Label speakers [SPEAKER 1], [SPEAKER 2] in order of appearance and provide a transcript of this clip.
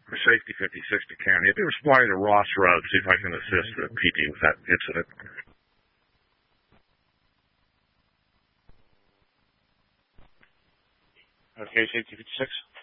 [SPEAKER 1] For safety 56 to County. I'll be responding to Ross Road, see if I can assist the PD with that incident.
[SPEAKER 2] Okay, safety 56.